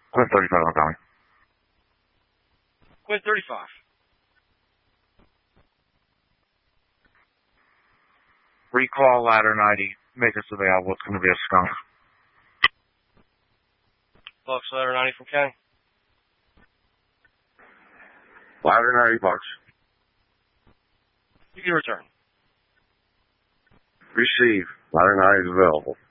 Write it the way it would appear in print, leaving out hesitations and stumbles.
Quinn 35 on Tommy. Quinn 35. Recall ladder 90. Make us available. It's going to be a skunk. Bucks ladder 90 from Ken. Ladder 90 bucks. You can return. Receive. Ladder 90 is available.